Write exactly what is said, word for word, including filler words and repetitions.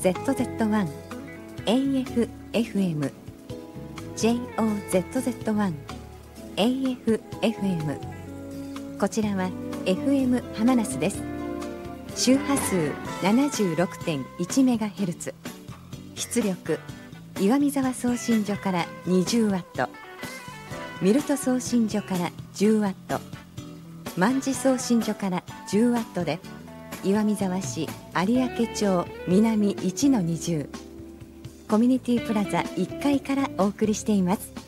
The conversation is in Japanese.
ゼットゼットワン エーエフエフエム ジェイオーゼットゼットワン エーエフエフエム こちらは エフエム ハマナスです。周波数 ななじゅうろくてんいちメガヘルツ、 出力岩見沢送信所からにじゅうワット、ミルト送信所からじゅうワット、万事送信所からじゅうワットで、岩見沢市有明町南 いちのにじゅう コミュニティプラザいっかいからお送りしています。